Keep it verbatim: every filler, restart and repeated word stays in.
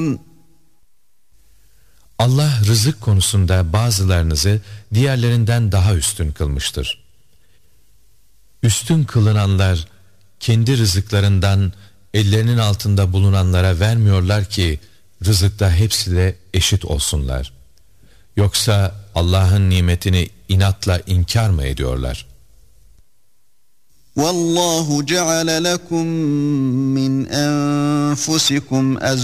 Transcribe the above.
Allah rızık konusunda bazılarınızı diğerlerinden daha üstün kılmıştır. Üstün kılınanlar kendi rızıklarından ellerinin altında bulunanlara vermiyorlar ki rızıkta hepsi de eşit olsunlar. Yoksa Allah'ın nimetini inatla inkar mı ediyorlar? وَاللّٰهُ جَعَلَ لَكُم مِّنْ أَنفُسِكُمْ